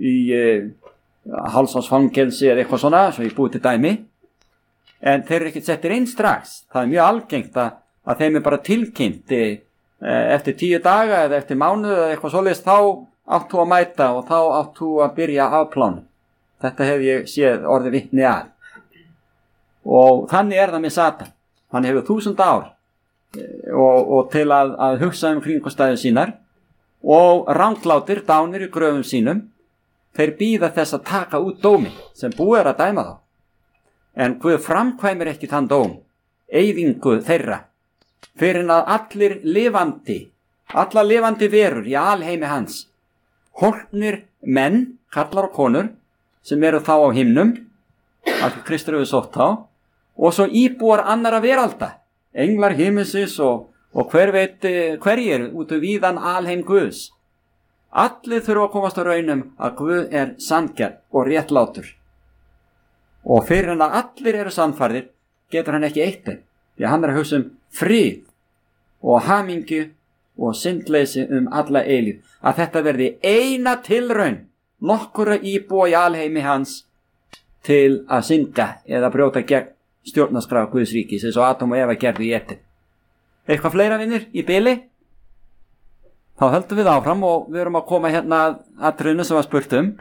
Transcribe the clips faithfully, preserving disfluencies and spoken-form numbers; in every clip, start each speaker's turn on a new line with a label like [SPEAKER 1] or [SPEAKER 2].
[SPEAKER 1] í uh, hálfsársfangelsi eða eitthvað svona, svo ég búið til dæmi, en þeir eru ekki settir inn strax. Það er mjög algengt að, að þeim er bara tilkynnt uh, eftir tíu daga eða eftir mánuð eða eitthvað svoleiðis, þá átt þú að mæta og þá átt þú að byrja afplánu. Þetta hef ég séð orðið vitni að. Og þannig er það með Satan. Hann hefur þúsund ár og, og til að, að hugsa um kringumstæður sínar og ranglátir dánir í gröfum sínum, þeir bíða þess að taka út dómi sem búið er að dæma þá. En Guð framkvæmir ekki þann dóm, eyðingu þeirra, fyrir að allir lifandi, alla lifandi verur í alheimi hans, horfnir menn, kallar og konur, sem eru þá á himnum, að Kristur hefur sótt þá, og svo íbúar annara veralda, englar himmisins og, og hver veit hverjir út af víðan alheim Guðs. Allir þurfa að komast á raunum að Guð er sanngjarn og réttlátur. Og fyrir hann að allir eru sannfærðir, getur hann ekki eitt þeim, því að hann er að hugsa um frið og hamingju og syndleysi um alla eilíð, að þetta verði eina tilraun nokkura íbúa í alheimi hans til að synda eða brjóta gegn stjórnarskrá Guðs ríkis, eins og Adam og Eva gerðu í Eden. Eitthvað fleira vinnir í bili? Þá höldum við áfram og við erum að koma hérna að atriðinu sem var spurt um.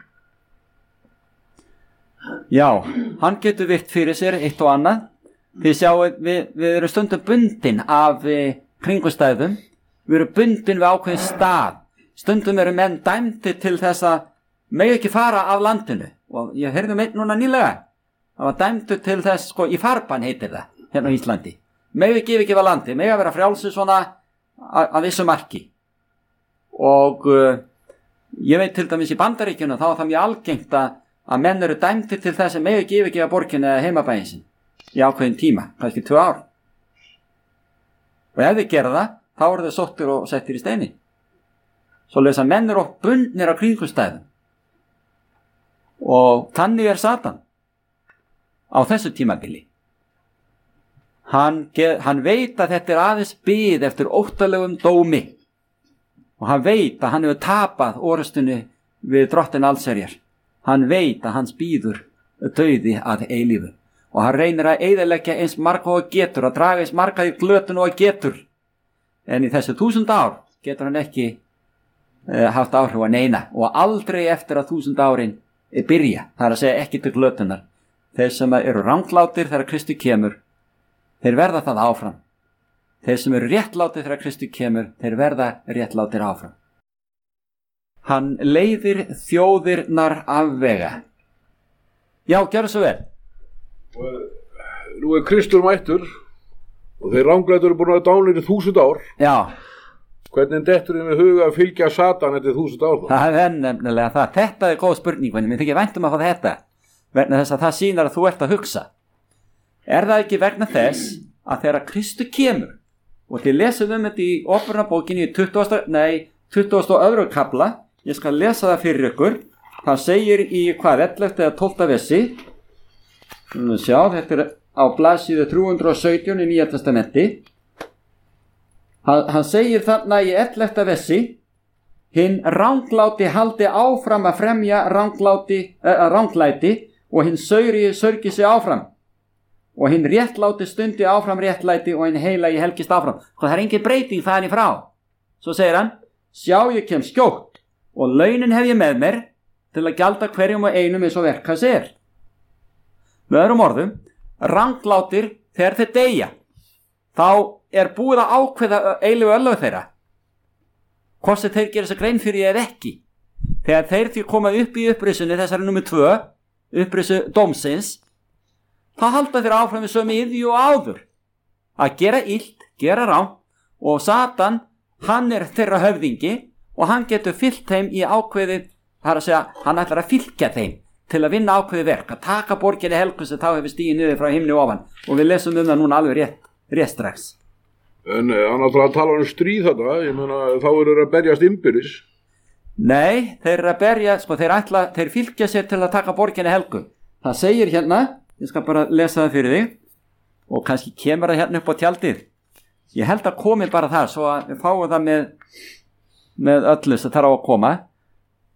[SPEAKER 1] Já, hann getur virt fyrir sér eitt og annað. Þið sjáu, við, við erum stundum bundin af eh, kringumstæðum. Við erum bundin við ákveðin stað. Stundum eru menn dæmdi til þess að megi ekki fara af landinu. Og ég heyrði um einn núna nýlega. Það var dæmdur til þess, sko, í farbann heitir það, hérna á Íslandi. Megi gefa ekki af landi, megi að vera frjálsir svona að vissu marki. Og uh, ég veit til dæmis í Bandaríkjunum, þá er það mjög algengt að, að menn eru dæmdir til þess að megi gefa ekki af borginu eða heimabæinn sinn í ákveðin tíma, kannski tvö ár. Og ef þið gera það, þá eru þið sóttir og settir í steini. Svoleiðis að menn eru bundnir á kringumstæðum. Og þannig er Satan á þessu tímabili. Hann, hann veit að þetta er aðeins bið eftir óttalegum dómi og hann veit að hann hefur tapað orustunni við drottin allsherjar. Hann veit að hans bíður dauði að eilífu og hann reynir að eyðileggja eins marga og getur, að draga eins marga í glötun og getur. En í þessu þúsund ár getur hann ekki uh, haft áhrif að neina og aldrei eftir að þúsund árin byrja, það er að segja ekki til glötunar. Þeir sem eru ranglátir þegar Kristi kemur, þeir verða það áfram. Þeir sem eru réttlátir þegar Kristi kemur, þeir verða réttlátir áfram. Hann leiðir þjóðirnar af vega. Já, gjörðu svo vel.
[SPEAKER 2] Nú er Kristur mættur og þeir ranglætur eru búin að dánir í þúsund ár.
[SPEAKER 1] Já.
[SPEAKER 2] Hvernig dettur þeim í huga að fylgja Satan eftir þúsund ár?
[SPEAKER 1] Það er nefnilega það. Þetta er góð spurning, en mér þykir vænt um að fá þetta. Vegna þess að það sýnar að þú ert að hugsa. Er það ekki vegna þess að þegar Kristur kemur, og þið lesum um þetta í Opinberunarbókinni í tuttugasta, nei, tuttugasta og öðrum kafla, ég skal lesa það fyrir ykkur, það segir í hvað, ellefta eða tólfta versi, sjá, þetta er á blaðsíðu þrjú hundruð og sautján í Nýja testamenti, hann, hann segir þarna í ellefta versi, hinn rangláti haldi áfram að fremja rangláti, eh, ranglæti, og hinn sauri sörgi sig áfram og hinn réttláti stundi áfram réttlæti og hinn heilagi helgist áfram. Það er engin breyting þar í frá. Svo segir hann, sjá ég kem skjótt og launin hef ég með mér til að gjalda hverjum og einum eins og verk hans er. Með öðrum orðum, ranglátir þegar þeir deyja, þá er búið að ákveða eilífu örlög þeirra. Hvort sem þeir gera þess að grein fyrir eða ekki. Þegar þeir því koma upp í upprisunni, þessari númer tvö, upprisu dómsins, þá halda þeir áfram við sömu iðju og áður. Að gera illt, gera rám, og Satan, hann er þeirra höfðingi og hann getur fyllt þeim í ákveðið, það er að segja, hann ætlar að fylgja þeim til að vinna ákveðið verk, að taka borginni helgu sem þá hefur stigið niður frá himni ofan, og við lesum um það núna alveg rétt, rétt strax.
[SPEAKER 2] En hann ætlar að tala um stríð þetta, ég meina þá eru þeir að berjast innbyrðis.
[SPEAKER 1] Nei, þeir eru að berja, sko, þeir ætla, þeir fylgja sér til að taka borginni helgu. Það segir hérna, ég skal bara lesa það fyrir þig, og kannski kemur það hérna upp á tjaldið. Ég held að komi bara þar, svo að við fáum það með, með öllu sem þarf að koma.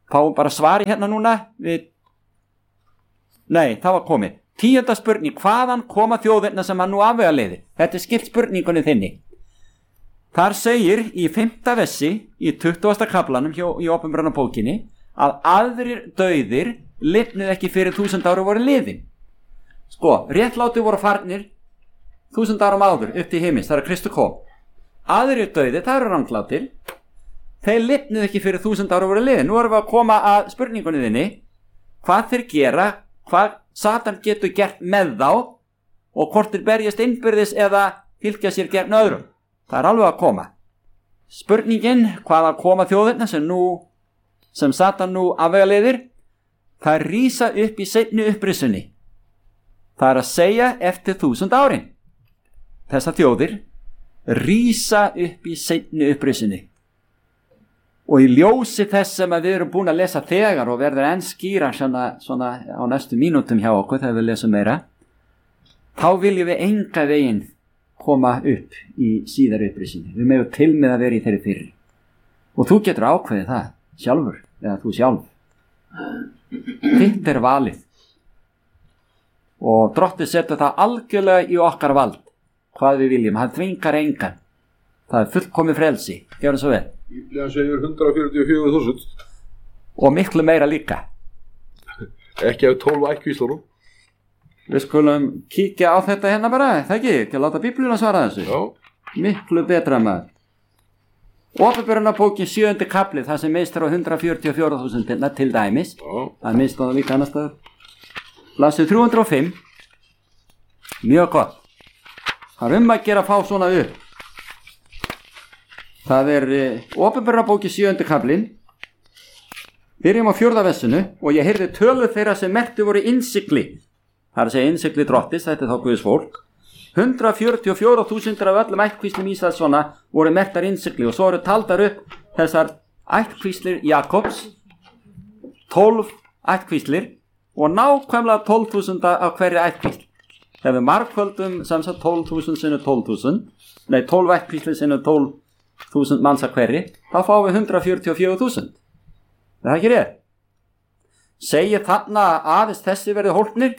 [SPEAKER 1] fáum bara svari hérna núna við, nei, það var komið. Tíunda spurning, hvaðan koma þjóðirna sem hann nú afvegaleiðir? Þetta er skipt spurningunni þinni. Þar segir í fimmta vessi í tuttugasta kaflanum hjá, í opinberana bókinni að aðrir dauðir lifnuð ekki fyrir þúsund ára voru liðin. Sko, réttláti voru farnir þúsund árum áður upp til himins, það er Kristu kom. Aðrir dauðir, það eru ranglátir, þeir lifnuð ekki fyrir þúsund ára voru liðin. Nú erum við að koma að spurningunni þinni, hvað þeir gera, hvað Satan getur gert með þá og hvort þeir berjast innbyrðis eða fylgja sér gegn öðrum. Það er alveg að koma. Spurningin, hvað að koma þjóðirna sem nú, sem Satan nú afvegaleiðir, það rísa upp í seinni upprisunni. Það er að segja eftir þúsund árin. Þessar þjóðir rísa upp í seinni upprisunni. Og í ljósi þess sem við erum búin að lesa þegar og verður enn skýra svona, svona á næstu mínútum hjá okkur þegar við lesum meira, þá viljum við enga veginn koma upp í síðari upprisunni. Við meðum til með að vera í þeirri fyrri. Og þú getur ákveðið það sjálfur, eða þú sjálf. Þitt er valið. Og Drottinn setur það algjörlega í okkar vald, hvað við viljum. Hann þvingar engan. Það er fullkomið frelsi. Gjörðu svo vel.
[SPEAKER 2] Bíblia segir hundrað fjörutíu og fjögur þúsund.
[SPEAKER 1] Og miklu meira líka.
[SPEAKER 2] Ekki af tólf ættkvíslunum.
[SPEAKER 1] Við skulum kíkja á þetta hérna bara, það ekki? Ekki að láta Biblíuna svara þessu.
[SPEAKER 2] Já.
[SPEAKER 1] Miklu betra maður. Opinberunarbókin sjöundi kafli, það sem minnst er á hundrað fjörutíu og fjögur þúsund til dæmis.
[SPEAKER 2] Já.
[SPEAKER 1] Það er minnst á það líka annar staðar. Lasið þrjú hundruð og fimm. Mjög gott. Það er um að gera að fá svona upp. Það er uh, opinberunarbókin sjöundi kaflin. Byrjum á fjórða vessinu og ég heyrði tölu þeirra sem merktu voru innsigli. Það er að segja innsigli Drottins, þetta er þá Guðs fólk. hundrað fjörutíu og fjögur þúsund af öllum ættkvíslum Ísraelssona voru merktar innsigli og svo eru taldar upp þessar ættkvíslir Jakobs, tólf ættkvíslir og nákvæmlega tólf þúsund af hverju ættkvísl. Ef við margföldum sem sagt tólf þúsund sinni tólf þúsund, nei tólf ættkvíslir sinni tólf þúsund manns að hverju, þá fáum við hundrað fjörutíu og fjögur þúsund. Er það ekki rétt? Segir þarna aðeins þessi verði hólpnir?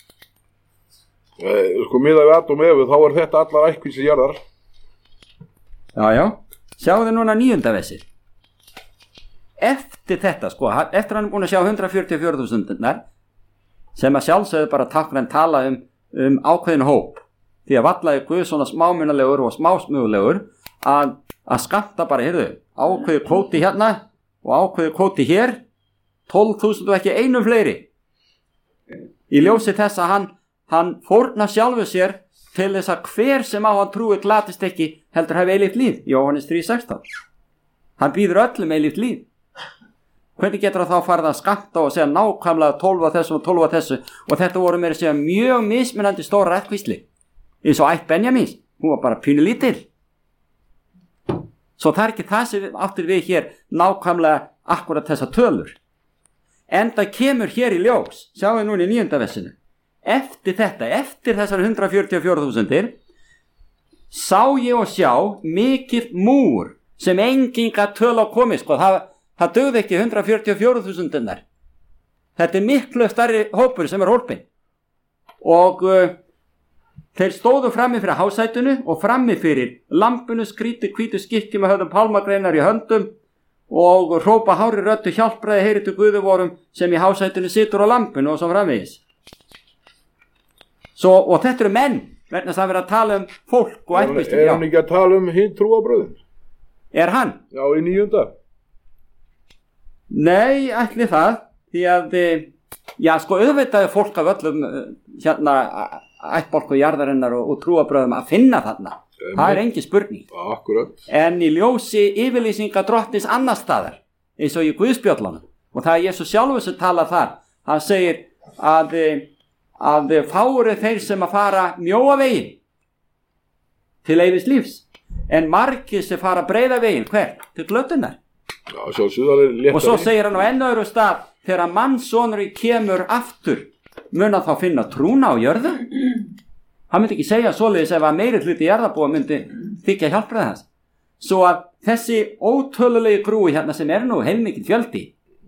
[SPEAKER 2] Eh, sko miðað við Adam og Evu, þá er þetta allar ættkvíslir jarðar.
[SPEAKER 1] Já, já. Sjáðu þið núna níunda vessir. Eftir þetta, sko, eftir hann er búin að sjá hundrað fjörutíu og fjögur þúsundnar, sem að sjálfsögðu bara táknræn tala um, um ákveðin hóp, því að vallaði Guð svona smámunalegur og smásmögulegur að, að skammta bara, heyrðu, ákveði kvóti hérna og ákveði kvóti hér, tólf þúsund og ekki einu fleiri. Í ljósi þess að hann Hann fórna sjálfu sér til þess að hver sem á hann trúi glatist ekki heldur hafi eilíft líf. Jóhannes þrjú sextán. Hann býður öllum eilíft líf. Hvernig getur það þá farið að skammta og segja nákvæmlega tólf af þessu og tólf af þessu og þetta voru meira að segja mjög mismunandi stóra ættkvísli. Eins og ætt Benjamins. Hún var bara pínu lítil. Svo það er ekki það sem við áttir við hér nákvæmlega akkurat þessa tölur. Enda kemur hér í ljós. Sjáum við núna í níunda vessinu. Eftir þetta, eftir þessar hundrað fjörutíu og fjögur þúsundir, sá ég og sjá mikill múr sem enginn gat tölu á komið, sko, það, það dugði ekki hundrað fjörutíu og fjögur þúsundirnar. Þetta er miklu stærri hópur sem er hólpinn. Og uh, þeir stóðu frammi fyrir hásætunu og frammi fyrir lampinu, skríti, hvítu skikki með höfðum pálmagreinar í höndum og hrópa hári röddu hjálpraði heyri til Guði vorum sem í hásætunu situr á lampinu og svo framvegis. Svo, og þetta eru menn, vegna þess að vera að tala um fólk og ættkvísli.
[SPEAKER 2] Er hann ekki að tala um hinn trúarbröðin?
[SPEAKER 1] Er hann?
[SPEAKER 2] Já, í níunda.
[SPEAKER 1] Nei, ætli það, því að, já, sko, auðvitaði fólk af öllum, hérna, ættbálku jarðarinnar og, og trúarbröðum að finna þarna. Emme. Það er engin spurning.
[SPEAKER 2] Akkurat.
[SPEAKER 1] En í ljósi yfirlýsinga Drottins annars staðar, eins og í Guðspjöllunum, og það er Jesús sjálfur sem talar þar, hann segir að að fári þeir sem að fara mjóa veginn til eilífs lífs en margir sem fara breiða veginn hver? Til glötunar.
[SPEAKER 2] Já, sjálfsögðu er léttari.
[SPEAKER 1] Og svo segir hann á enn öðru stað þegar mannssonurinn kemur aftur mun að þá finna trúna á jörðu. Hann myndi ekki segja svoleiðis ef að meiri hluti jarðarbúa myndi þykja hjálpraði hans. Svo að þessi ótölulegi grúi hérna sem er nú heilmikið fjöldi,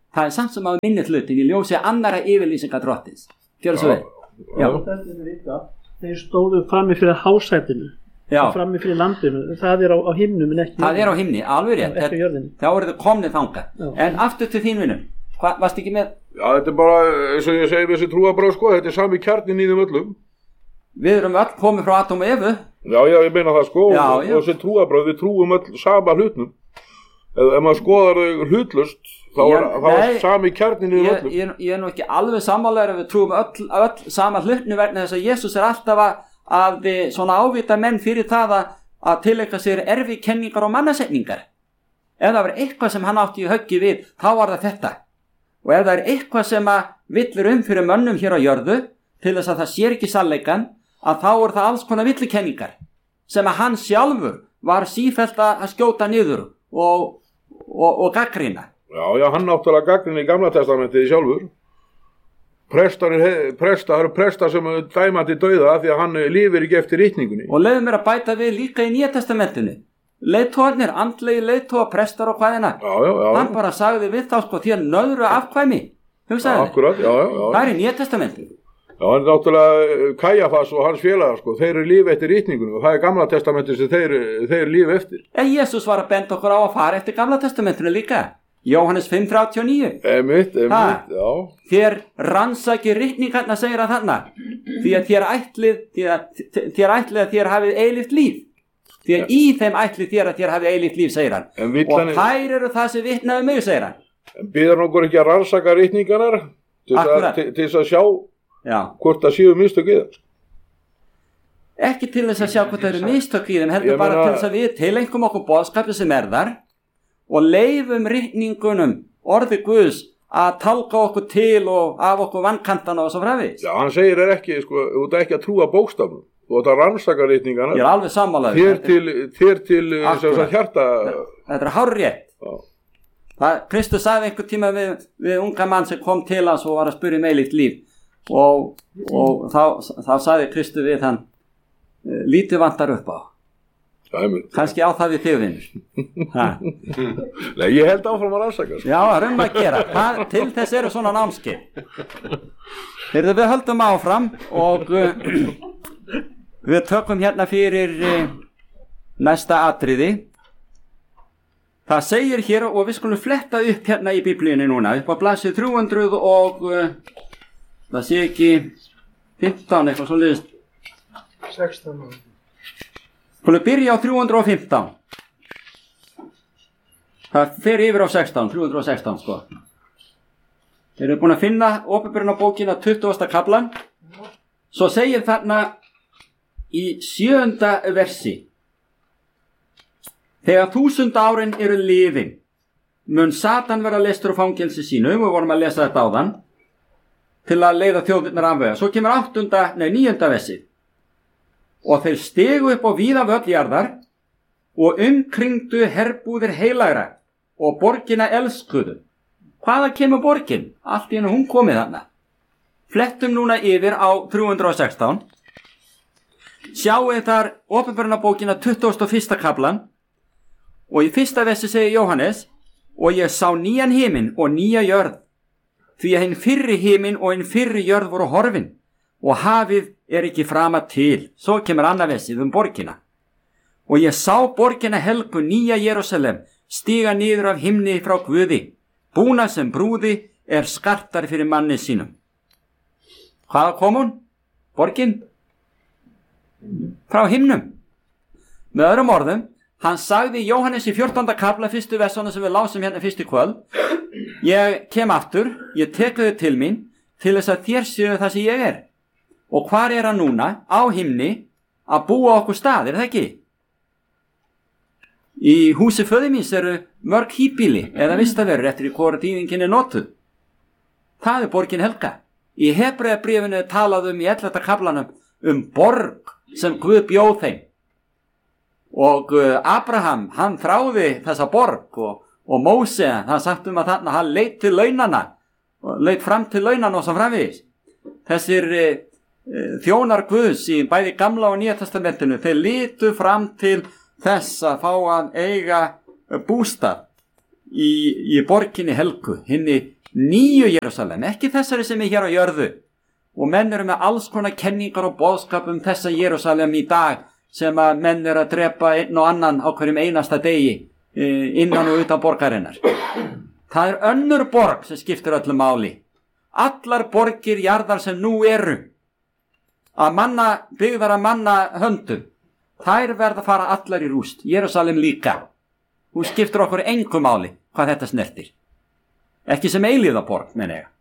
[SPEAKER 1] það er samt sem að minni hlutin í ljósi annara yfirlýsinga drottins. Gjörðu svo vel. Já.
[SPEAKER 3] Þetta er líka, þeir stóðu frammi fyrir hásætinu, frammi fyrir landinu, það er á, á himnum en ekki
[SPEAKER 1] það er á himni, alveg rétt,
[SPEAKER 3] ekki jörðinni.
[SPEAKER 1] þá eru þau komnið þangað. En aftur til þín vinum, hvað varst ekki með?
[SPEAKER 2] Já, þetta er bara, eins og ég segi þessi trúabröð, sko, þetta er sami kjarnin í þeim öllum.
[SPEAKER 1] Við erum öll komið frá Adam og Evu.
[SPEAKER 2] Já, já, ég meina það, sko,
[SPEAKER 1] já,
[SPEAKER 2] og, og þessi trúabröð, við trúum öll sama hlutnum. Ef, ef maður skoðar þau hlutlust, þá er,
[SPEAKER 1] Já,
[SPEAKER 2] þá
[SPEAKER 1] nei,
[SPEAKER 2] er sami kjarnin í þeim
[SPEAKER 1] ég,
[SPEAKER 2] öllum.
[SPEAKER 1] ég, ég er nú ekki alveg sammálaður að við trúum öll, öll sama hlutnu vegna þess að Jesús er alltaf að, að við svona ávita menn fyrir það að, að tileika sér erfikenningar og mannasetningar. Ef það var eitthvað sem hann átti í höggi við, þá var það þetta. Og ef það er eitthvað sem að villur um fyrir mönnum hér á jörðu til þess að það sér ekki sannleikan, að þá er það alls konar villukenningar sem að hann sjálfur var sífellt að skjóta niður og, og, og gaggrina.
[SPEAKER 2] Já, já, hann náttúrulega gagnrýnir í Gamla testamentið sjálfur. Prestar eru prestar, prestar sem er dæmandi dauða því að hann lifir ekki eftir ritningunni.
[SPEAKER 1] Og leiðum mér að bæta við líka í Nýja testamentinu. Leiðtóðnir, andlegi leiðtóða, prestar og hvaðina.
[SPEAKER 2] Já, já, já.
[SPEAKER 1] Hann bara sagði við þá sko því að nöðru afkvæmi. Hugsaði þið?
[SPEAKER 2] Akkurat, já, já, já.
[SPEAKER 1] Það er í Nýja testamentinu.
[SPEAKER 2] Já, hann er náttúrulega Kajafas og hans félagar, sko, þeir eru lífi eftir ritningunni og það er Gamla testamentið sem þeir, þeir lífi eftir.
[SPEAKER 1] En Jesús var að benda okkur á að fara eftir Gamla testamentinu líka. Jóhannes fimm þrjátíu og níu.
[SPEAKER 2] Emitt, emitt, já.
[SPEAKER 1] Þér rannsaki ritningarna segir að þarna. Því að þér ætlið, því að þér ætlið að þér hafið eilíft líf. Því að í þeim ætlið þér að þér hafið eilíft líf, segir hann. Og þær eru það sem vitnaði mig, segir hann.
[SPEAKER 2] En býður nokkur ekki að rannsaka ritningarnar til þess að sjá
[SPEAKER 1] Já.
[SPEAKER 2] hvort það séu mistök í þeim?
[SPEAKER 1] Ekki til þess að sjá hvort það eru mistök í þeim, heldur bara til þess að við tilengum okkur boðskapið sem er þar og leifum ritningunum orði Guðs að talka okkur til og af okkur vankantana og svo framvegis.
[SPEAKER 2] Já, hann segir er ekki, sko, þú ert ekki að trúa bókstafnum, þú ert að rannsaka ritningarnar.
[SPEAKER 1] Ég er alveg sammálaður.
[SPEAKER 2] Þér til, þér til sem sagt hjarta.
[SPEAKER 1] Þetta er hárrétt. Það, Kristus sagði einhver tíma við, við unga mann sem kom til hans og var að spyrja um eilíft líf og, og þá, þá sagði Kristus við hann, lítið vantar upp á. Kannski á það við þig vinnur.
[SPEAKER 2] Nei, ég held áfram að rannsaka.
[SPEAKER 1] Já, það er um að gera. Það, til þess eru svona námskeið. Þegar við höldum áfram og uh, við tökum hérna fyrir uh, næsta atriði. Það segir hér og við skulum fletta upp hérna í Biblíunni núna upp á blaðsíðu þrjú hundruð og uh, það sé ekki fimmtán eitthvað svo liðist.
[SPEAKER 3] sextán.
[SPEAKER 1] Skulum byrja á þrjú hundruð og fimmtán. Það fer yfir á sextán, þrjú hundruð og sextán sko. Þeir eru búin að finna opinberunarbókina tuttugasta kaflan. Svo segir þarna í sjöunda versi. Þegar þúsund árin eru liðin, mun Satan vera leystur á fangelsi sínu, við vorum að lesa þetta áðan, til að leiða þjóðirnar afvega. Svo kemur áttunda, nei níunda versi. Og þeir stegu upp á víða völl jarðar og umkringdu herbúðir heilagra og borgina elskuðu. Hvaða kemur borgin? Allt í hennu hún komið þarna. Flettum núna yfir á þrjú hundruð og sextán. Sjáum þar opinberunarbókina tuttugasta og fyrsta kaflan og í fyrsta versi segir Jóhannes: og ég sá nýjan himinn og nýja jörð, því að hinn fyrri himinn og hinn fyrri jörð voru horfin og hafið er ekki frama til. Svo kemur annað versið um borgina. Og ég sá borgina helgu, nýja Jerúsalem, stíga niður af himni frá Guði, búna sem brúði er skartar fyrir manni sínum. Hvaða kom hún? Borgin? Frá himnum. Með öðrum orðum, hann sagði Jóhannes í fjórtánda kafla fyrstu versana sem við lásum hérna fyrstu kvöld: ég kem aftur, ég teku þau til mín til þess að þér séu það sem ég er. Og hvar er hann núna? Á himni, að búa okkur stað, er það ekki? Í húsi föður míns eru mörg híbýli eða vistaverur eftir í hvora þýðingin er notuð. Það er borgin helga. Í Hebreabréfinu er talað um í ellefta kaflanum um borg sem Guð bjóð þeim. Og Abraham, hann þráði þessa borg og, og Móse, hann sagt um að þarna hann leit til launana og leit fram til launana og svo framvegis. Þessir e, e, þjónar Guðs í bæði gamla og nýja testamentinu, þeir litu fram til þess að fá að eiga bústað í, í borginni helgu, hinni nýju Jerúsalem, ekki þessari sem er hér á jörðu. Og menn eru með alls konar kenningar og boðskap um þessa Jerúsalem í dag sem að menn eru að drepa einn og annan á hverjum einasta degi innan og utan borgarinnar. Það er önnur borg sem skiptir öllu máli. Allar borgir jarðar sem nú eru að manna, byggðar að manna höndum, þær verða að fara allar í rúst. Jerúsalem líka. Hún skiptir okkur engu máli hvað þetta snertir. Ekki sem eilífa borg, menn ég.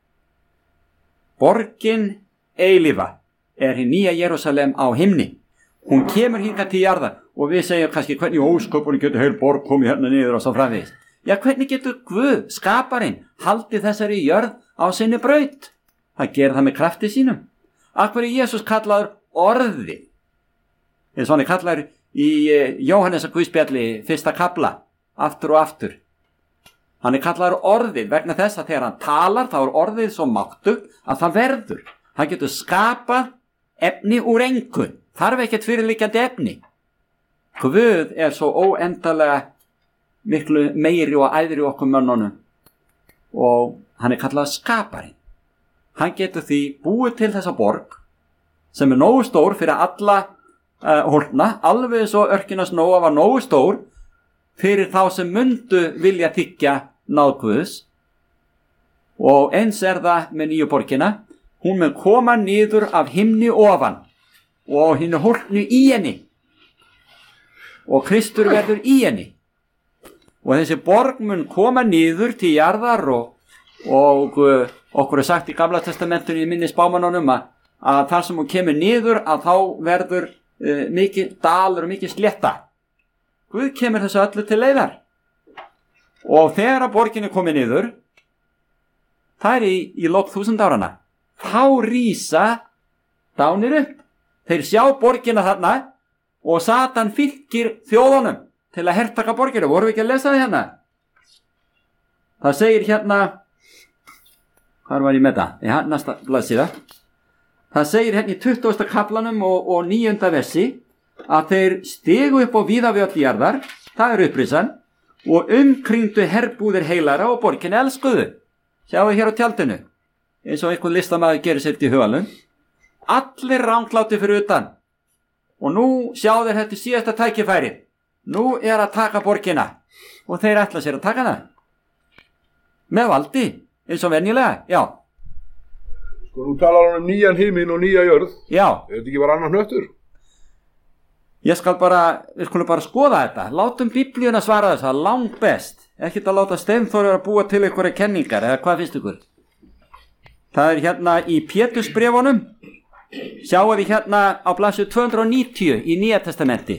[SPEAKER 1] Borgin eilífa er hinn nýja Jerúsalem á himni. Hún kemur hingað til jarðar og við segjum kannski hvernig ósköpunni getur heil borg komið hérna niður og svo framvegis. Já, hvernig getur Guð, skaparinn, haldið þessari jörð á sinni braut? Það gerir það með krafti sínum. Af hverju Jesús kallaður orði? Eða svona kallaður í Jóhannesa Guðspjalli fyrsta kafla, aftur og aftur. Hann er kallaður orðið vegna þess að þegar hann talar þá er orðið svo máttugt að það verður. Hann getur skapað efni úr engu. Þarf ekkert fyrirliggjandi efni. Guð er svo óendalega miklu meiri og æðri okkur mönnunum og hann er kallað skaparinn. Hann getur því búið til þessa borg sem er nógu stór fyrir alla uh, hólna, alveg svo Örkinas Nóa var nógu stór fyrir þá sem mundu vilja þiggja náð Guðs. Og eins er það með nýju borgina. Hún mun koma niður af himni ofan og hinn er hólnu í henni og Kristur verður í henni og þessi borg mun koma niður til jarðar og, og uh, okkur er sagt í Gamla testamentinu í minni spámanunum að, að þar sem hún kemur niður að þá verður uh, mikið dalur og mikið slétta. Guð kemur þessu öllu til leiðar og þegar að borgin er komið niður það er í, í lok þúsund árana þá rísa dánir upp. Þeir sjá borgina þarna og Satan fylgir þjóðunum til að hertaka borgina. Vorum við ekki að lesa það hérna? Það segir hérna, hvar var ég með það? Ég hann næsta blaðsíða. Það segir hérna í tuttugasta kaflanum og, og níunda versi að þeir stigu upp á víða við öll jarðar, það er upprisan, og umkringdu herbúðir heilara og borgin elskuðu. Sjáu hér á tjaldinu, eins og einhvern listamaður gerir sér til hugalund. Allir ránkláti fyrir utan og nú sjá þeir þetta síðasta tækifæri. Nú er að taka borgina og þeir ætla sér að taka hana með valdi eins og venjulega, já.
[SPEAKER 2] Sko nú talar hann um nýjan himinn og nýja jörð.
[SPEAKER 1] Já.
[SPEAKER 2] Er þetta ekki bara annar hnöttur?
[SPEAKER 1] Ég skal bara, við skulum bara skoða þetta. Látum Biblíuna svara þess að langt best. Ekkert að láta Steinþór að búa til einhverja kenningar eða hvað finnst ykkur? Það er hérna í Pétursbréfunum. Sjáum við hérna á blaðsíðu tvö hundruð níutíu í Nýja testamenti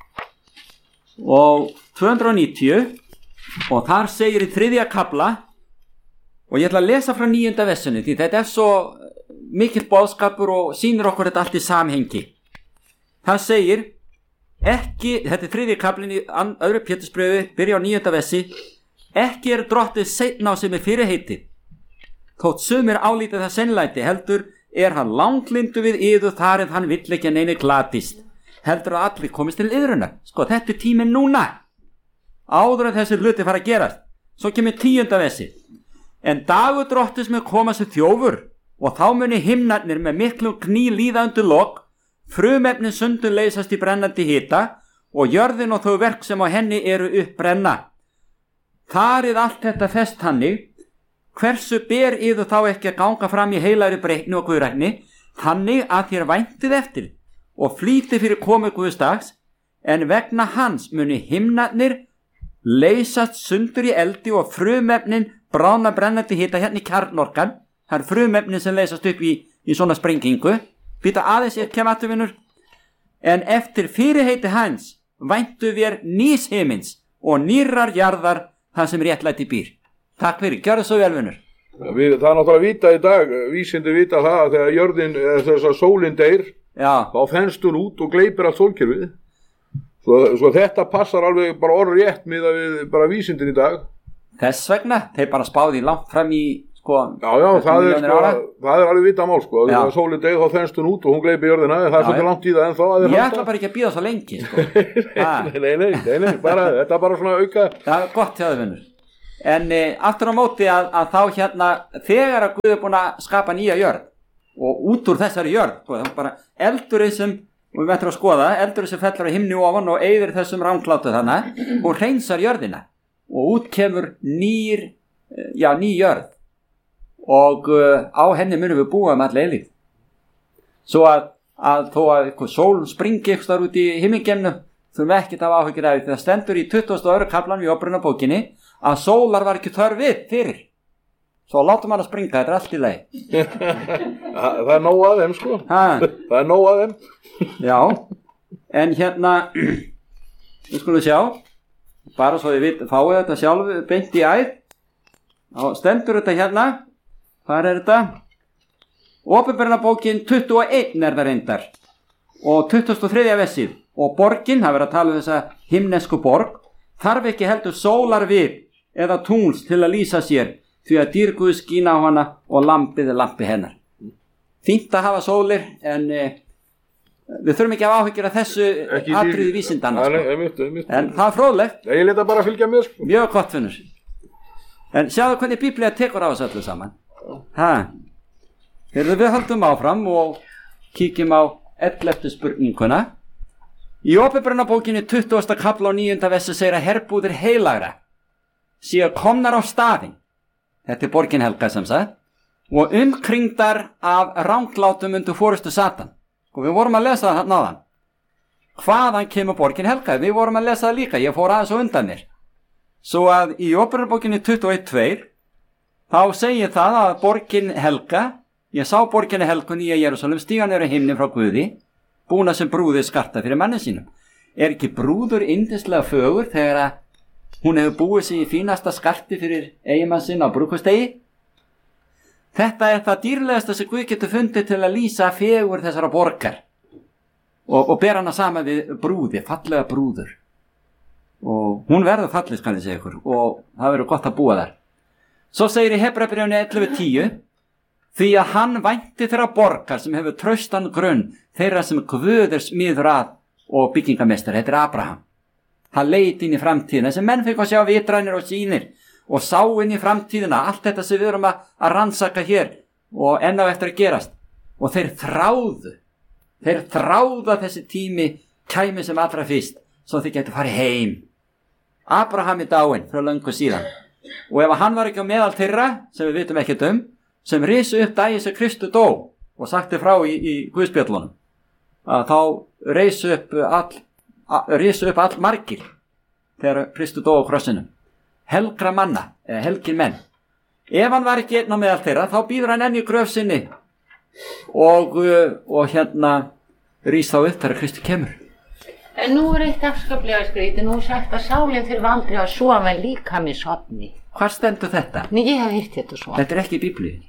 [SPEAKER 1] og tvö hundruð níutíu og þar segir í þriðja kafla og ég ætla að lesa frá níunda versunni því þetta er svo mikill boðskapur og sýnir okkur þetta allt í samhengi. Það segir ekki, þetta er þriðji kaflinn í öðru Pétursbréfi, byrja á níunda versi, ekki er drottið seinna á sem er fyrirheitið þótt sumir álítið það seinlæti heldur er hann langlindu við yður þar en hann vill ekki að neini glatist. Heldur að allir komist til yðrunar. Sko, þetta er tíminn núna. Áður en þessi hluti fara að gerast. Svo kemur tíunda versi. En dagur drottis með koma sér þjófur og þá muni himnarnir með miklum kný líða undir lok, frumefnin sundur leysast í brennandi hita og jörðin og þau verk sem á henni eru uppbrenna. Þar er allt þetta fest hannig. Hversu ber yður þá ekki að ganga fram í heilagri breytni og guðrækni þannig að þér væntið eftir og flýti fyrir komu Guðsdags en vegna hans muni himnarnir leysast sundur í eldi og frumefnin bráðna brennandi hita hérna í kjarnorkan. Það er frumefnin sem leysast upp í, í svona sprengingu. Býta aðeins ég kem afturvinnur. En eftir fyrirheiti hans væntu við nýs himins og nýrrar jarðar þar sem réttlæti býr. Takk fyrir, gjörðu svo vel, vinnur.
[SPEAKER 2] Við, það er náttúrulega að vita í dag, vísindi vita það að þegar jörðin, þess að sólin deyr,
[SPEAKER 1] já. Þá
[SPEAKER 2] þenst hún út og gleypir allt sólkerfið. Svo, svo þetta passar alveg bara orðrétt miðað við bara vísindin í dag.
[SPEAKER 1] Þess vegna, þeir bara spáði langt fram í, sko...
[SPEAKER 2] Já, já, það er, sko, það er alveg vita mál, sko. Þegar sólin deyr þá þenst hún út og hún gleypir jörðina, það er svolítið langt í það ennþá.
[SPEAKER 1] Ég ætla bara ekki að bíða svo lengi, sko.
[SPEAKER 2] nei, nei, nei, nei, bara, þetta er bara svona auka...
[SPEAKER 1] Það er gott hjá þau, vinnur. en e, aftur á móti að, að þá hérna þegar að Guð er búin að skapa nýja jörð og út úr þessari jörð sko, það er bara eldurinn sem og við ætlum að skoða, eldurinn sem fellur á himni ofan og eyðir þessum ranglátu þannig og hreinsar jörðina og út kemur nýr já, ný jörð og uh, á henni munum við búa um alla eilífð svo að, að þó að eitthvað sól springi eitthvað út í himmingeimnu þurfum við ekkert að hafa áhyggjur af því það stendur í tuttugasta og öðrum kaflanum í Opinberunarbókinni að sólar var ekki þörf við fyrir svo látum hann að springa, þetta er allt í lagi
[SPEAKER 2] það er nóg að þeim sko ha. það er nóg að þeim
[SPEAKER 1] já, en hérna við skulum sjá bara svo þið fáið þetta sjálf beint í æð þá stendur þetta hérna hvað er þetta Opinberunarbókin tuttugu og eitt er það reyndar og tuttugasta og þriðja vessið og borgin, það verður að tala um þessa himnesku borg þarf ekki heldur sólar við eða tungls til að lýsa sér því að dýr Guðs skína á hana og lampið er lampi hennar fínt að hafa sólir en eh, við þurfum ekki að hafa áhyggjur af þessu atriði vísindanna sko. en það er fróðlegt
[SPEAKER 2] ég leta bara fylgja með sko.
[SPEAKER 1] mjög gott finnur en sjáðu hvernig Biblía tekur á þessu öllu saman ha. Þegar við höldum áfram og kíkjum á elleftu spurninguna í Opinberunarbókinni tuttugasta kafla og níunda versi segir að herbúðir heilagra séu komnar á staðinn þetta er borgin helga sem sagt og umkringdar af ranglátum undir forystu Satan og við vorum að lesa það hann áðan hvaðan kemur borgin helga við vorum að lesa það líka, ég fór aðeins og undan mér svo að í Opinberunarbókinni tuttugu og eitt tvö þá segir það að borgin helga ég sá borginni helgu nýja Jerúsalem stíga niður á himni frá Guði búna sem brúðið skarta fyrir manni sínum er ekki brúður yndislega fögur þegar að hún hefur búið sig í fínasta skarti fyrir eiginmann sinn á brúðkaupsdegi þetta er það dýrlegasta sem Guð getur fundið til að lýsa fegur þessara borgar og, og ber hana saman við brúði, fallega brúður og hún verður fallið skal ég segja ykkur og það verður gott að búa þar svo segir í Hebrajabréfinu ellefu tíu því að hann vænti þeirra borgar sem hefur traustan grunn þeirra sem Guð er smiður að og byggingamestar, þetta er Abraham hann leit inn í framtíðina sem menn fikk að sjá vitrænir og sýnir og sá inn í framtíðina allt þetta sem við erum að, að rannsaka hér og enn á eftir að gerast og þeir þráðu þeir þráðu að þessi tími kæmi sem allra fyrst svo þeir getur farið heim Abraham er dáinn frá löngu síðan og ef hann var ekki á meðal þeirra sem við vitum ekkert um sem risu upp daginn sem Kristu dó og sagti frá í, í Guðspjöllunum að þá risu upp all risu upp all margir þegar Kristu dó á krossinum helgra manna, eða helgir menn ef hann var ekki einn á meðal þeirra þá býður hann enn í gröf sinni og, og hérna rís þá upp þegar Kristu kemur
[SPEAKER 4] en nú er eitt afskaplega skrítið nú er sagt að sálinn þurfi aldrei að sofa en líkaminn sofni
[SPEAKER 1] hvar stendur þetta?
[SPEAKER 4] Nei, ég hef heyrt þetta svo
[SPEAKER 1] þetta er ekki í Biblíunni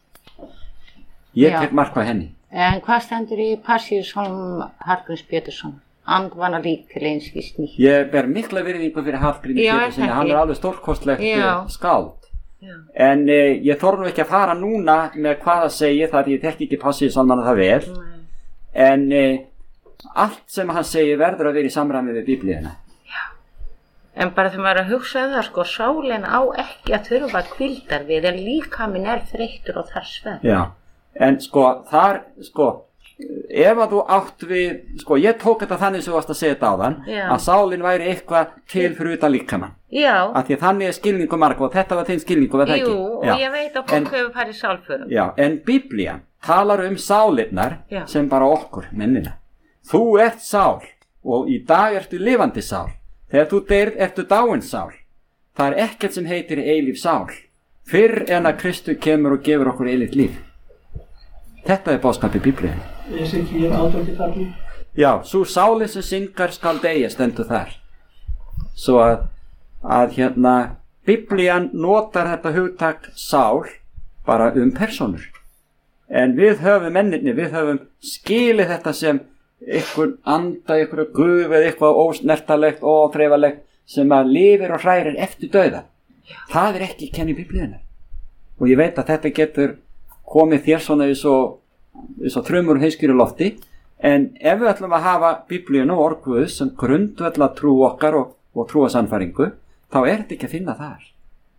[SPEAKER 1] ég tek mark á henni
[SPEAKER 4] en hvað stendur í Passíusálm Hallgríms Pétursson andvana lík til einskis nýtt
[SPEAKER 1] ég ber mikla virðingu fyrir Hallgrími Pétursson hann er alveg stórkostlegt skáld Já. en e, ég þorf nú ekki að fara núna með hvað það segir það ég þekki ekki Passíusálmana það vel Nei. en e, allt sem hann segir verður að vera í samræmi við Biblíuna
[SPEAKER 4] Já. en bara þegar maður að hugsa það sko sálin á ekki að þurfa kvildar við en líkaminn er þreyttur og þar sveð
[SPEAKER 1] Já en sko þar sko ef að þú átt við sko ég tók þetta þannig sem þú varst að segja þetta á þann Já. að sálin væri eitthvað til fyrir utan líkamann af því að þannig er skilningu marg og þetta var þinn skilningu var það ekki?
[SPEAKER 4] Jú og Já. ég veit að fólk hefur farið sálförum
[SPEAKER 1] Já en Biblían talar um sálinnar Já. sem bara okkur mennina þú ert sál og í dag ertu lifandi sál þegar þú deyrð ertu dáin sál það er ekkert sem heitir eilíf sál fyrr en að Kristur kemur og gefur okkur eilíft líf þetta er boðskapið Biblíunni
[SPEAKER 3] ég sé ekki, ég er átök þar
[SPEAKER 1] Já, svo sálinn sem syngar skal deyja stendur þar svo að, að hérna Biblían notar þetta hugtak sál bara um persónur en við höfum menninni við höfum skilið þetta sem einhver anda, einhver guð eða eitthvað ósnertalegt og óþreifalegt sem að lifir og hrærir eftir dauða það er ekki kenni Biblíunni og ég veit að þetta getur komið þér svona í svo, svo þrumur og heiskýru lofti en ef við ætlum að hafa Biblíuna og orð Guðs sem grundvalla trú okkar og, og trúasannfæringu þá er þetta ekki að finna þar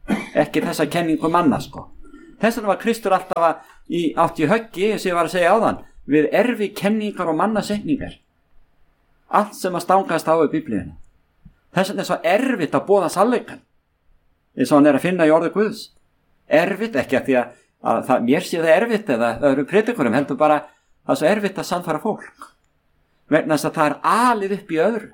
[SPEAKER 1] ekki þessa kenningu manna sko. Þess vegna var Kristur alltaf að í, átt í höggi, eins og ég var að segja áðan, við erfi kenningar og mannasetningar, allt sem að stangast á í Biblíunni. Þess vegna er svo erfitt að boða sannleikann, eins og hann er að finna í orði Guðs. Erfitt, ekki að því að, að það, mér sé það erfitt eða öðrum predikurum, heldur bara að það er svo erfitt að sannfæra fólk, vegna þess að það er alið upp í öðru.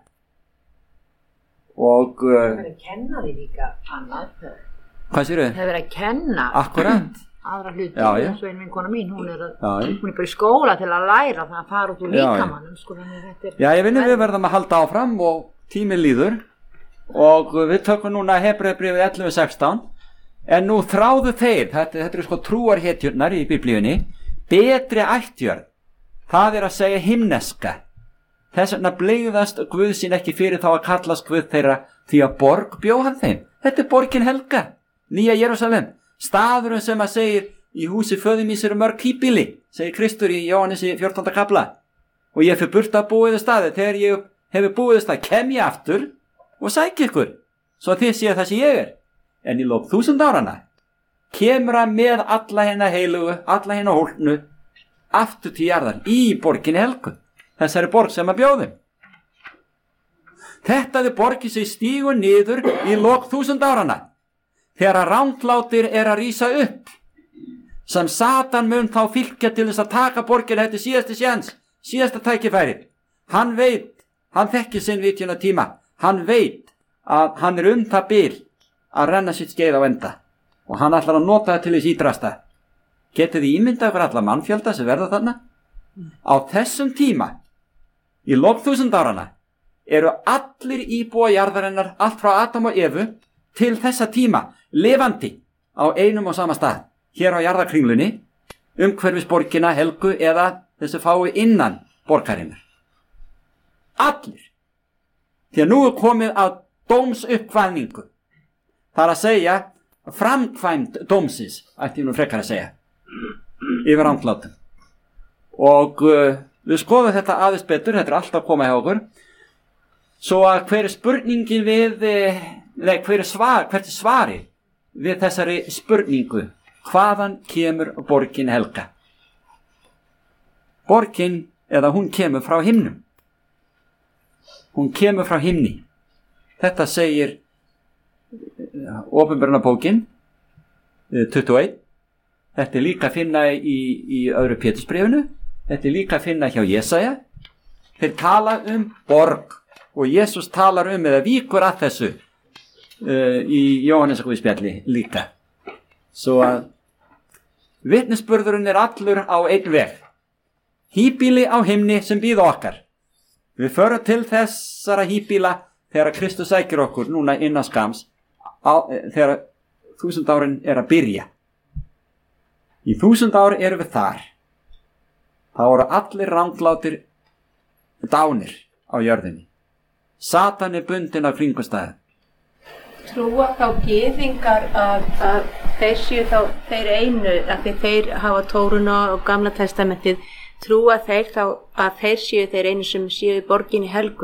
[SPEAKER 1] Og uh,
[SPEAKER 4] það verður að kenna því líka annað.
[SPEAKER 1] Hvað sér þau?
[SPEAKER 4] Það verður að kenna
[SPEAKER 1] akkurat
[SPEAKER 4] aðra hluti,
[SPEAKER 1] já, já.
[SPEAKER 4] eins og einn vinkona mín, hún er, að,
[SPEAKER 1] já,
[SPEAKER 4] hún er bara í skóla til að læra það að fara út úr líkamannum sko, er,
[SPEAKER 1] já, ég finnum við verðum að halda áfram og tíminn líður og við tökum núna Hebreubréfið ellefu sextán, en nú þráðu þeir, þetta, þetta eru sko trúarhetjurnar í Biblíunni, betri ættjörn, það er að segja himneska. Þess vegna blegðast Guð sín ekki fyrir þá að kallast Guð þeirra, því að borg bjó hann þeim. Þetta er borgin helga, Nýja Jerúsalem, staðurinn sem að segir í húsi föður míns eru mörg híbýli, segir Kristur í Jóhannesi fjórtánda kafla, og ég fyrir burt að búiðu staði, þegar ég hefur búiðu staði kem ég aftur og sæki ykkur, svo þið séu það sem ég er. En í lok þúsund árana kemur hann með alla hérna heilugu, alla hérna hólnu aftur til jarðar í borginni helgu, þessari borg sem að bjóðum. Þetta er borgin sem stígur niður í lok þúsund árana, þegar að ranglátir er að rísa upp, sem Satan mun þá fylgja til þess að taka borgin. Þetta er síðasti sjans, síðasta tækifæri. Hann veit, hann þekkir sinn vitjuna tíma, hann veit að hann er um það bil að renna sitt skeið á enda og hann ætlar að nota það til þess ídrasta. Getið þið ímyndað ykkur alla mannfjölda sem verða þarna? Á þessum tíma, í lok þúsund árana, eru allir íbúa jarðarinnar, allt frá Adam og Evu, til þessa tíma, lifandi á einum og sama stað, hér á jarðakringlunni, umhverfis borgina helgu eða þessu fái innan borgarinnar. Allir. Því að nú er komið að dómsuppkvæðningu. Það er að segja framkvæmd dómsins, ætti ég nú frekar að segja, yfir ranglátum. Og uh, við skoðum þetta aðeins betur, þetta er alltaf að koma hjá okkur, svo að hver er spurningin við, eða hver er svar, hvert er svari við þessari spurningu, hvaðan kemur borgin helga? Borgin, eða hún kemur frá himnum. Hún kemur frá himni. Þetta segir Opinberunarbókin tuttugu og eitt. Þetta er líka að finna í, í öðru Pétursbréfinu. Þetta er líka að finna hjá Jesaja. Þeir tala um borg og Jesús talar um eða víkur að þessu uh, í Jóhannesarguðspjalli líka. Svo að vitnisburðurinn er allur á einn veg. Híbýli á himni sem býða okkar. Við förum til þessara híbýla þegar Kristus sækir okkur núna innan skams, á, þegar þúsund árin er að byrja. Í þúsund ári erum við þar. Það voru allir ranglátir dánir á jörðinni. Satan er bundinn af kringumstæðum.
[SPEAKER 4] Trúa þá gyðingar að, að þeir séu þá þeir einu, að þeir hafa Tóruna og Gamla testamentið, trúa þeir þá að þeir séu þeir einu sem séu í borginni helgu?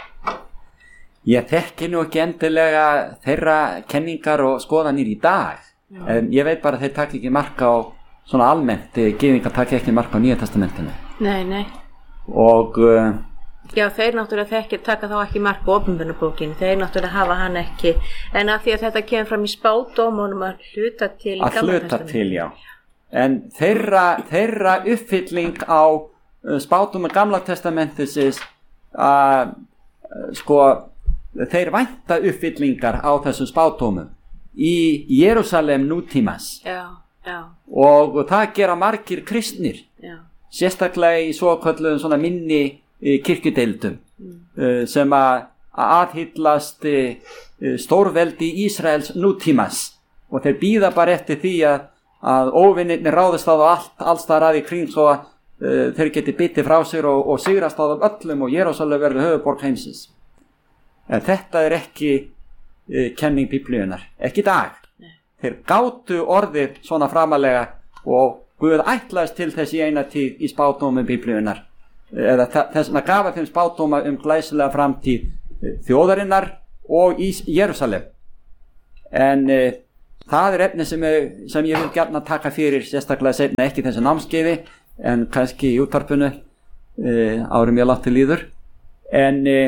[SPEAKER 1] Ég þekki nú ekki endilega þeirra kenningar og skoðanir í dag. Já. En ég veit bara að þeir taka ekki marka á svona almennt, gyðingar taka ekki marka á Nýja testamentinu. Nei, nei. Og uh, já, þeir náttúrulega þekki, taka þá ekki mark á Opinberunarbókinu, þeir náttúrulega hafa hann ekki, en af því að þetta kemur fram í spádómunum að hluta til að hluta til, já, en þeirra, þeirra uppfylling á uh, spádómum Gamla testamentisins að uh, sko þeir vænta uppfyllingar á þessum spádómum í Jerúsalem nútímans, já, já. Og, og það gera margir kristnir, já. Sérstaklega í svokölluðum svona minni kirkjudeildum mm. uh, sem að aðhyllast uh, stórveldi Ísraels nútímas og þeir bíða bara eftir því að, að óvinnirnir ráðist á allt, alls það ræði kring svo að uh, þeir geti bitið frá sér og, og sigrast á þeim öllum og Jerúsalem verður höfuborg heimsins. En þetta er ekki uh, kenning Biblíunnar, ekki í dag. Nei. Þeir gátu orðið svona framalega og Guð ætlaðist til þess í eina tíð í spádómum Biblíunnar, eða þess að gafa þeim spádóma um glæsilega framtíð þjóðarinnar og í Jerúsalem. En e, það er efni sem, er, sem ég vil gjarna taka fyrir sérstaklega seinna, ekki þessu námskeiði en kannski í útvarpinu e, árum ég látt til líður en e,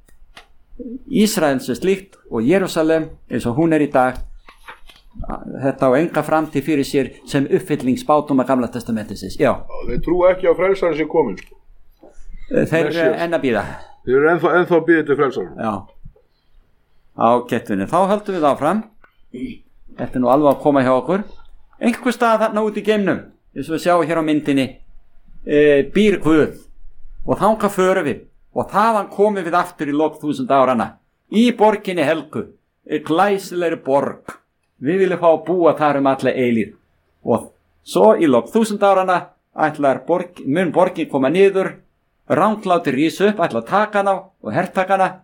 [SPEAKER 1] Ísrael sem slíkt og Jerúsalem eins og hún er í dag þetta á enga framtíð fyrir sér sem uppfylling spádóma Gamla testamentisins. Já.
[SPEAKER 2] Þeir trúa ekki á frelsarinn sem komin.
[SPEAKER 1] Þeir eru enn að bíða.
[SPEAKER 2] Þeir eru ennþá, ennþá að bíða til frelsarinn.
[SPEAKER 1] Já. Á kettunni. Þá höldum við áfram. Þetta er nú alveg að koma hjá okkur. Einhver stað þarna út í geimnum, eins og við sjáum hér á myndinni, e, býr Guð og þangað förum við og þaðan komum við aftur í lok þúsund árana í borginni helgu, glæsilegri borg. Við viljum fá að búa þar um alla eilíð og svo í lok þúsund árana ætlar borg, mun borgin koma niður, ranglátir rísu upp, ætlar að taka hana og hertaka hana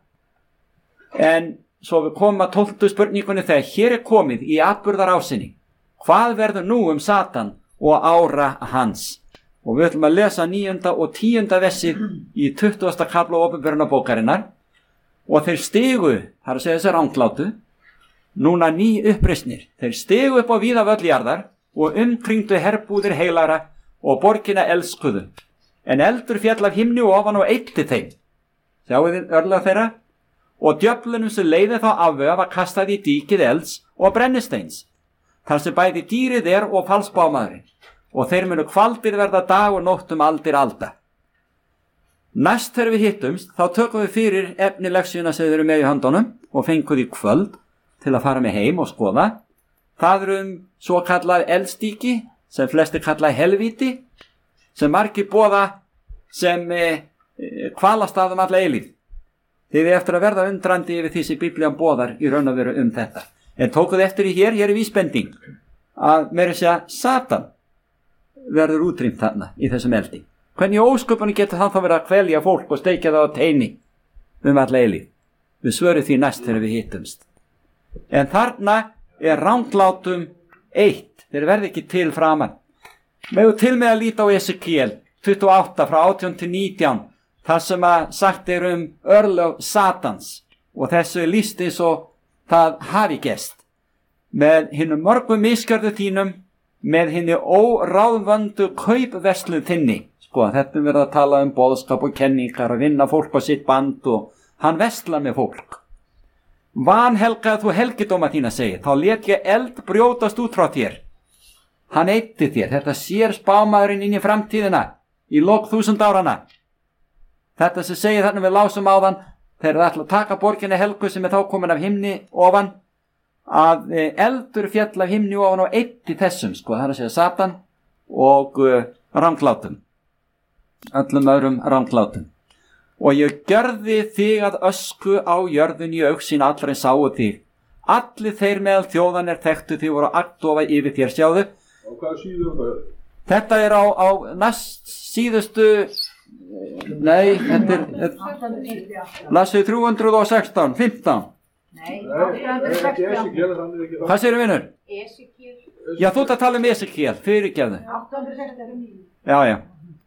[SPEAKER 1] en svo við komum að tólftu spurningunni þegar hér er komið í atburðarásinni. Hvað verður nú um Satan og ára hans? Og við ætlum að lesa níunda og tíunda versið í tuttugasta kafla Opinberunarbókarinnar og þeir stigu, það er að segja þessi ranglátu, núna ný uppreisnir. Þeir stigu upp á víða völl jarðar og umkringdu herbúðir heilara og borgina elskuðu. En eldur fjall af himni ofan og eitti þeim. Sjáu þið örlög þeirra? Og djöflunum sem leiði þá afvega var kastað í dýkið elds og brennisteins. Þar sem bæði dýrið er og falsbámaðurinn. Og þeir munu kvaldir verða dag og nótt um aldir alda. Næst þegar við hittumst, þá tökum við fyrir efnilegsjuna sem þeir eru með í höndunum og fengum því kvöld til að fara með heim og skoða. Það eru um svo kallað eldstíki, sem flestir kallað helvíti, sem margir boða sem e, e, kvalastað um alla eilíð. Þið er eftir að verða undrandi yfir því sem Biblían boðar í raun og veru um þetta. En tókuð eftir í hér, hér er vísbending, að meira segja Satan verður útrýmt þarna í þessum eldi. Hvernig ósköpunni getur það þá verið að kvelja fólk og steikja það á teini um alla eilíð? Við svörum því næst þegar við hittumst. En þarna er ranglátum eitt, þeir verði ekki til framan. Megum til með að líta á Esekiel tuttugu og átta frá átján til nítján, þar sem að sagt er um örlög Satans og þessu lýst eins og það hafi gest. Með hinnum mörgum misgjörðu þínum, með hinni óráðvöndu kaupverslu þinni. Sko, þetta verður að tala um boðskap og kenningar, að vinna fólk á sitt band og hann verslar með fólk. Vanhelgaði þú helgidóma þína, segir, þá lét ég eld brjótast út frá þér. Hann eitti þér, þetta sér spámaðurinn inn í framtíðina, í lok þúsund árana. Þetta sem segir þarna við lásum áðan, þeir ætla að taka borginni helgu sem er þá komin af himni ofan, að eldur fjall af himni ofan og eitti þessum, sko, það er að segja Satan og uh, ranglátum, öllum öðrum ranglátum. Og ég gjörði þig að ösku á jörðun í augsín allra en sáu þig. Allir þeir meðal þjóðan er þekktu því voru agndofa yfir þér, sjáðu.
[SPEAKER 2] Og hvað síður þetta?
[SPEAKER 1] Þetta er á, á næst síðustu, nei, þetta er, lasuðu þrjú hundruð og sextán, fimmtán.
[SPEAKER 5] Nei, átta hundruð og sextán.
[SPEAKER 1] Hvað segir vinnur?
[SPEAKER 5] Esekiel.
[SPEAKER 1] Já, þú ert að tala um Esekiel, fyrirgefðu.
[SPEAKER 5] átta hundruð og sextán.
[SPEAKER 1] Já, já.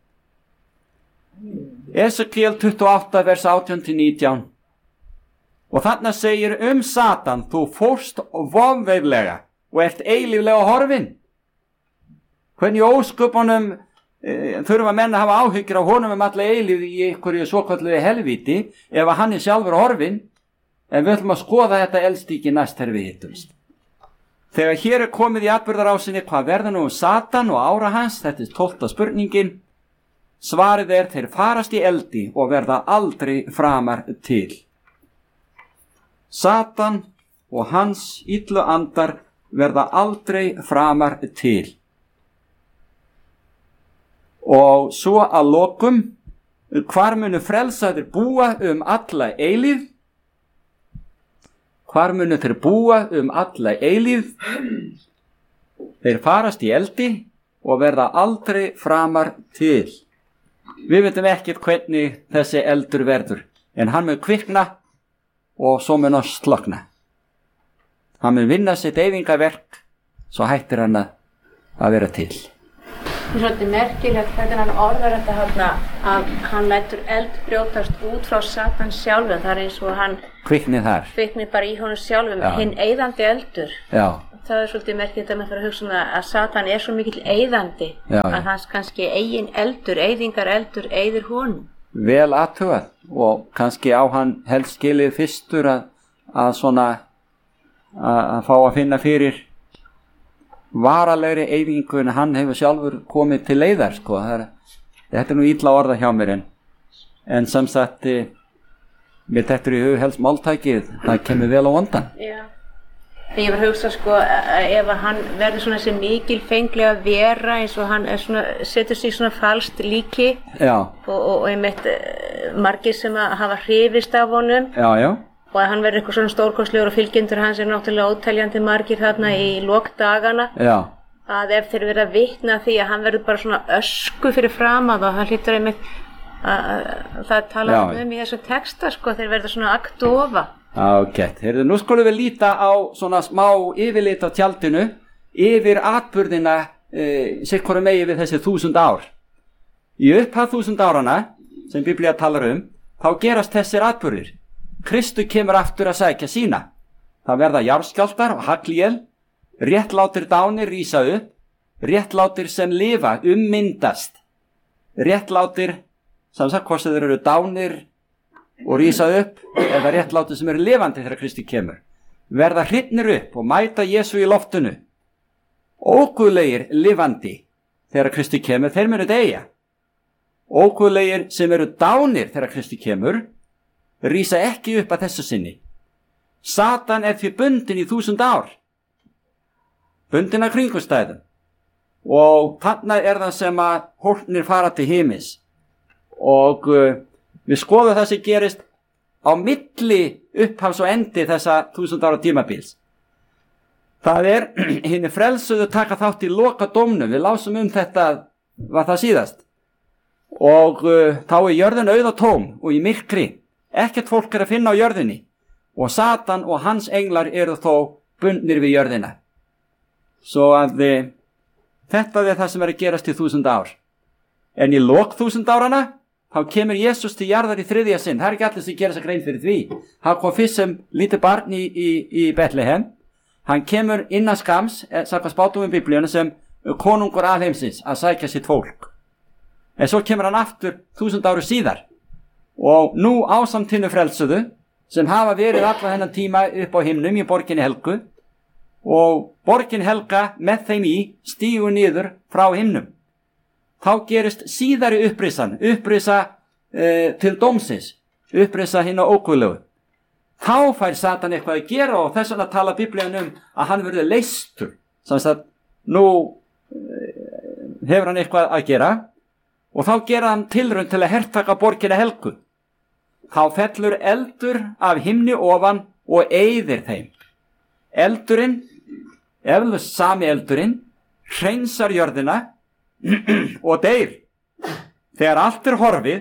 [SPEAKER 1] Esekiel tuttugu og átta vers átján til nítján. Og þarna segir um Satan, þú fórst vofveiflega og ert eilíflega horfin. Hvernig ósköpunum e, þurfa menn að hafa áhyggjur af honum um alla eilíf í einhverju svokalluðu helvíti ef að hann er sjálfur horfin. En við ætlum að skoða þetta eldstíki næst þegar við hittumst. Þegar hér er komið í atburðarásinni hvað verður nú um Satan og ára hans, þetta er tólfta spurningin. Svarið er þeir farast í eldi og verða aldrei framar til. Satan og hans illu andar verða aldrei framar til. Og svo að lokum, hvar munu frelsaðir búa um alla eilíð? Hvar munu þeir búa um alla eilíð? Þeir farast í eldi og verða aldrei framar til. Við veitum ekkert hvernig þessi eldur verður, en hann mun kvikna og svo mun hann slokna. Hann mun vinna sitt eyðingaverk, svo hættir hann að vera til.
[SPEAKER 4] Það er svolítið merkilegt hvernig hann orðar þetta hana, að hann lætur eld brjótast út frá Satan sjálfum. Það er eins og hann
[SPEAKER 1] kvikni þar.
[SPEAKER 4] Kvikni bara í honum sjálfum, hinn eyðandi eldur.
[SPEAKER 1] Já.
[SPEAKER 4] það er svolítið merkilegt að maður þarf að hugsa um að Satan er svo mikill eyðandi
[SPEAKER 1] Já, já.
[SPEAKER 4] að hans kannski eigin eldur, eyðingar eldur, eyðir honum.
[SPEAKER 1] Vel athugað og kannski á hann helst skilið fyrstur að, að svona að, að fá að finna fyrir varalegri eyðingu en hann hefur sjálfur komið til leiðar sko. Það er, þetta er nú illa orða hjá mér en, en sem sagt mér þetta í hug helst máltækið, það kemur vel á vondan.
[SPEAKER 4] Já. Ég var að hugsa sko að ef hann verður svona þessi mikilfenglega vera eins og hann er svona, setur sig svona falskt líki
[SPEAKER 1] já.
[SPEAKER 4] og, og, og einmitt margir sem að hafa hrifist af honum
[SPEAKER 1] já, já.
[SPEAKER 4] og að hann verður eitthvað svona stórkostlegur og fylgjendur hans er náttúrulega óteljandi margir þarna í lokdagana
[SPEAKER 1] já.
[SPEAKER 4] að ef þeir verða vitna því að hann verður bara svona ösku fyrir framað og það hlýtur einmitt að, að það tala um í þessum texta sko, þeir verða svona aktofa.
[SPEAKER 1] Ágætt, heyrðu, nú skulum við líta á svona smá yfirlit á tjaldinu yfir atburðina e, sitthvoru megi við þessi þúsund ár. Í upphaf þúsund árana, sem Biblía talar um, þá gerast þessir atburðir. Kristu kemur aftur að sækja sína. Það verða jarðskjálftar og haglél, réttlátir dánir rísa upp, réttlátir sem lifa ummyndast, réttlátir, samsagt hvort þeir eru dánir og rísa upp eða réttlátir sem eru lifandi þegar Kristi kemur verða hrifnir upp og mæta Jesú í loftinu óguðlegir lifandi þegar Kristi kemur þeir munu deyja óguðlegir sem eru dánir þegar Kristi kemur rísa ekki upp að þessu sinni Satan er því bundin í þúsund ár bundin að kringumstæðum og þarna er það sem að hólpnir fara til himis og uh, við skoðum það sem gerist á milli upphafs og endi þessa þúsund ára tímabils. Það er hinni frelsuðu taka þátt í loka dómnum. Við lásum um þetta, var það síðast. Og uh, þá er jörðin auð og tóm og í myrkri. Ekkert fólk er að finna á jörðinni. Og Satan og hans englar eru þó bundnir við jörðina. Svo að uh, þetta er það sem er að gerast í þúsund ár. En í lok þúsund árana þá kemur Jesús til jarðar í þriðja sinn. Það er ekki allir sem gera þess að grein fyrir því. Hann kom fyrst sem lítið barn í, í, í Betlehem. Hann kemur innan skams, samkvæmt spátum í Biblíunni, sem konungur alheimsins að sækja sitt fólk. En svo kemur hann aftur þúsund áru síðar. Og nú ásamt hinnu frelsuðu, sem hafa verið alla þennan tíma upp á himnum í borginni Helgu, og borgin Helga með þeim í stígu niður frá himnum. Þá gerist síðari upprisan, upprisa e, til dómsins, upprisa hinn á óguðlegu. Þá fær Satan eitthvað að gera og þess vegna tala Biblían um að hann verður leystur. Þannig að nú e, hefur hann eitthvað að gera og þá gera hann tilraun til að hertaka borgina Helgu. Þá fellur eldur af himni ofan og eyðir þeim. Eldurinn, eflaust sami eldurinn, hreinsar jörðina og deyr. Þegar allt er horfið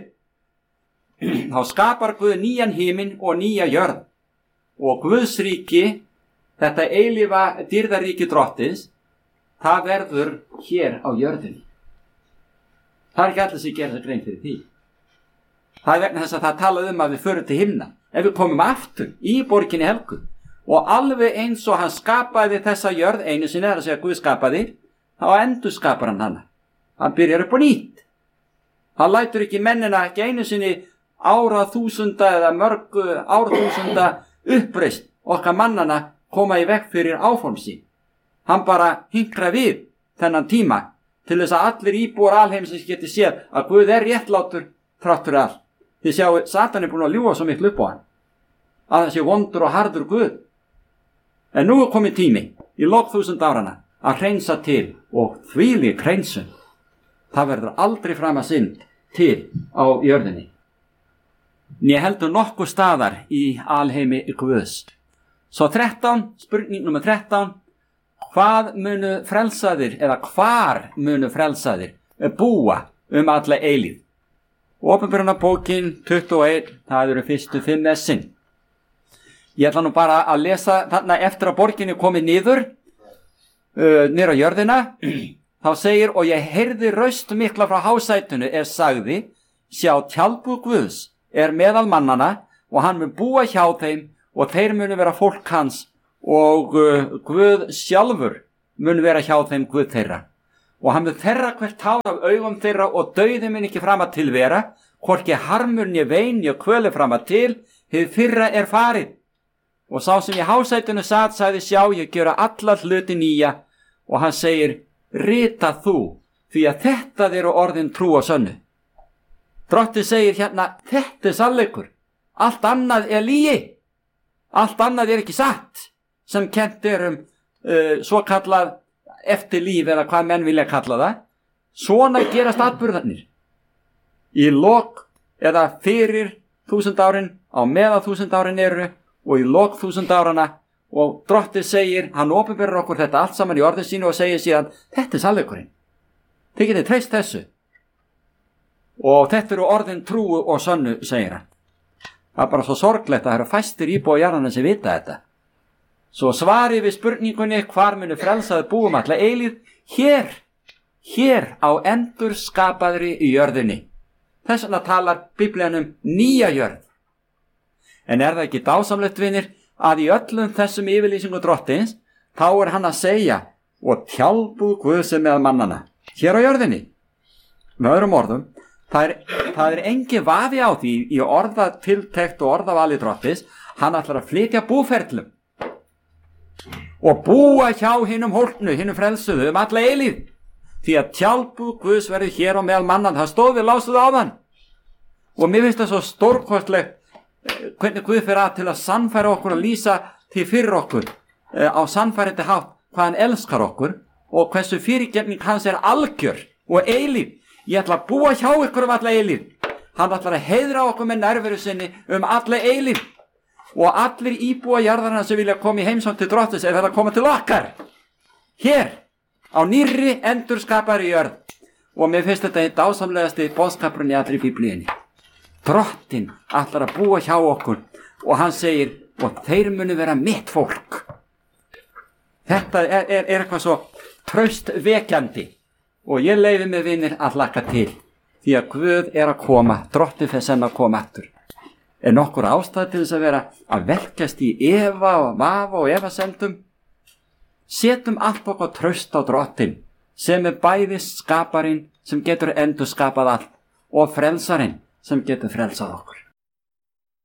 [SPEAKER 1] þá skapar Guð nýjan himinn og nýja jörð og Guðs ríki, þetta eilífa dýrðaríki drottins, það verður hér á jörðinni. Það er ekki allir sem gera þess að grein fyrir því. Það er vegna þess að það talað um að við förum til himna. Ef við komum aftur í borginni Helgu og alveg eins og hann skapaði þessa jörð einu sinni, það er að segja Guð skapaði, þá endur skapar hann hana. Hann byrjar upp á nýtt. Hann lætur ekki mennina ekki einu sinni ára þúsunda eða mörgu árþúsunda uppreist okkar mannana koma í veg fyrir áform sín. Hann bara hinkra við þennan tíma til þess að allir íbúar alheimsins geti séð að Guð er réttlátur þrátt fyrir allt. Þið sjáu, Satan er búin að ljúga svo miklu upp á hann. Að það sé vondur og harður Guð. En nú er komið tími í lok þúsund árana að hreinsa til og þvílík hreinsun. Það verður aldrei fram að sinn til á jörðinni. Né heldur nokkuð staðar í alheimi Guðs. Svo þrettán, spurning nummer þrettán. Hvað munu frelsaðir eða hvar munu frelsaðir búa um alla eilíð? Opinberunarbókin tuttugu og eitt, það eru fyrstu fimm essin. Ég ætla nú bara að lesa þarna eftir að borginni komið niður, uh, niður á jörðina. Þá segir, og ég heyrði raust mikla frá hásætunu er sagði, sjá tjaldbúð Guðs er meðal mannana og hann mun búa hjá þeim og þeir munu vera fólk hans og uh, Guð sjálfur mun vera hjá þeim Guð þeirra og hann mun þerra hvert tár af augum þeirra og dauði mun ekki fram að til vera, hvorki harmur né vein né kvöli fram að til, hið fyrra er farið. Og sá sem í hásætinu sat sagði, sjá, ég gjöra alla hluti nýja, og hann segir, rita þú, því að þetta eru orðin trú og sönnu. Drottinn segir hérna, þetta er sannleikur, allt annað er lygi, allt annað er ekki satt, sem kennt er um uh, svo kallað eftir líf eða hvað menn vilja kalla það. Svona gerast atburðarnir í lok eða fyrir þúsund árin, á meðan þúsund árin eru og í lok þúsund árana, og Drottinn segir, hann opinberar okkur þetta allt saman í orðin sínu og segir síðan, þetta er sannleikurinn, þið getið treyst þessu og þetta eru orðin trúu og sönnu, segir hann. Það er bara svo sorglegt að það eru fæstir íbúa jarðanna sem vita þetta. Svo svarið við spurningunni, hvar munu frelsaði búum alla eilíð, hér, hér á endur skapaðri í jörðinni. Þess vegna talar Biblían um nýja jörð. En er það ekki dásamlegt, vinir, að í öllum þessum yfirlýsingu Drottins, þá er hann að segja, og tjálbúð Guð sem með mannana, hér á jörðinni. Með öðrum orðum, það er, það er engi vafi á því í orða tiltekt og orðavali Drottins, hann ætlar að flytja búferlum og búa hjá hinum hólknu, hinum frelsuðu um alla eilíð, því að tjálbúð Guðs verður hér á meðal mannan. Það stóð við lásuð á þann og mér finnst það svo stórkostlegt hvernig Guð fer að til að sannfæra okkur og lýsa því fyrir okkur á sannfærandi hátt hvað hann elskar okkur og hversu fyrirgefning hans er algjör og eilíð. Ég ætla að búa hjá ykkur um alla eilíð. Hann ætlar að heiðra okkur með nærveru sinni um alla eilíð og allir íbúa jarðarna sem vilja koma í heimsókn til Drottins er það að koma til okkar hér á nýrri endurskapari jörð. Og mér finnst þetta einn dásamlegasti boðskapurinn í allri Biblíunni. Drottinn ætlar að búa hjá okkur og hann segir, og þeir munu vera mitt fólk. Þetta er, er, er eitthvað svo traustvekjandi og ég leyfi mig, vinir, að hlakka til því að Guð er að koma, Drottinn fer senn að koma aftur. Er nokkur ástæð til þess að vera að velkjast í efa og vafa og efasendum? Setum allt okkur traust á Drottinn sem er bæði skaparinn sem getur endur skapað allt og frelsarinn sem getur frelsað okkur.